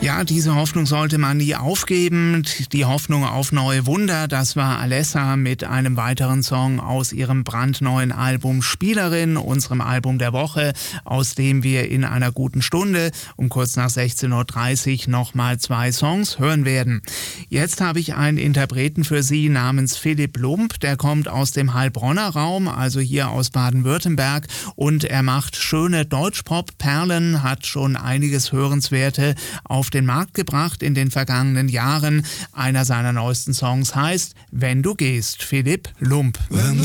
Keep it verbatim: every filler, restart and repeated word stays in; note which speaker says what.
Speaker 1: Ja, diese Hoffnung sollte man nie aufgeben. Die Hoffnung auf neue Wunder, das war Alessa mit einem weiteren Song aus ihrem brandneuen Album Spielerin, unserem Album der Woche, aus dem wir in einer guten Stunde um kurz nach sechzehn Uhr dreißig nochmal zwei Songs hören werden. Jetzt habe ich einen Interpreten für Sie namens Philipp Lump, der kommt aus dem Heilbronner Raum, also hier aus Baden-Württemberg, und er macht schöne Deutschpop-Perlen, hat schon einiges Hörenswerte auf den Markt gebracht in den vergangenen Jahren. Einer seiner neuesten Songs heißt Wenn du gehst, Philipp Lump.
Speaker 2: Wenn